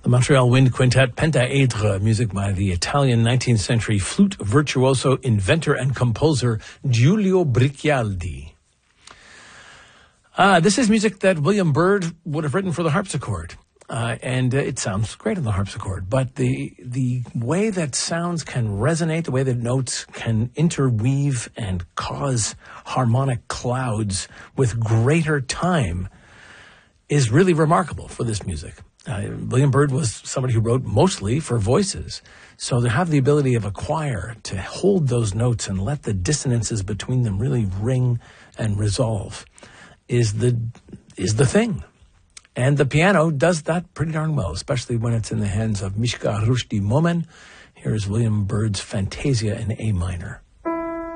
The Montreal Wind Quintet, Pentaedre, music by the Italian 19th century flute virtuoso, inventor, and composer Giulio Briccialdi. This is music that William Byrd would have written for the harpsichord. And it sounds great on the harpsichord, but the way that sounds can resonate, the way that notes can interweave and cause harmonic clouds with greater time is really remarkable for this music. William Byrd was somebody who wrote mostly for voices, so to have the ability of a choir to hold those notes and let the dissonances between them really ring and resolve is the thing. And the piano does that pretty darn well, especially when it's in the hands of Mishka Rushdie Momen. Here's William Byrd's Fantasia in A minor.